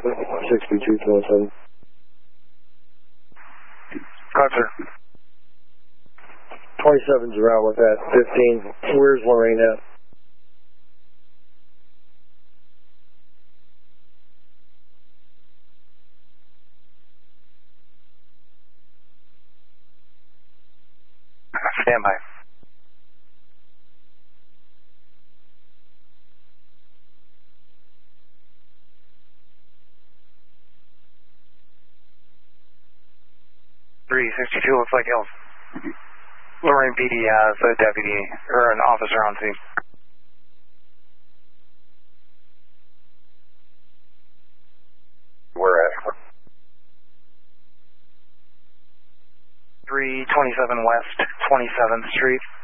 6227. Roger. 27's around with that 15. Where's Lorraine at? Stand by. .362 looks like Hills. Lorraine PD has a deputy or an officer on scene. Where at? 327 West 27th Street.